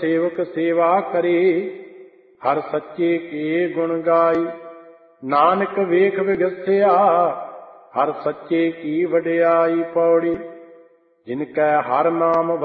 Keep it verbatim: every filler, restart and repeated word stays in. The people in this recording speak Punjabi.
ਸੇਵਕ ਸੇਵਾ ਕਰੇ। ਹਰ ਸੱਚੇ ਕੇ ਗੁਣ ਗਾਈ, ਨਾਨਕ ਵੇਖ ਵਿਗਸਿਆ। ਹਰ ਸੱਚੇ ਕੀ ਵਡਿਆਈ। ਪੌੜੀ। ਜਿਨ ਕੈ ਹਰ ਨਾਮ